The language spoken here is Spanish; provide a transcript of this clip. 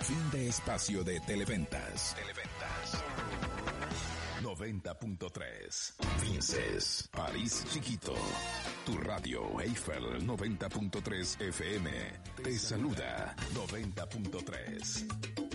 Fin de espacio de Televentas. 90.3. Vinces, París Chiquito. Tu radio Eiffel 90.3 FM. Te saluda 90.3.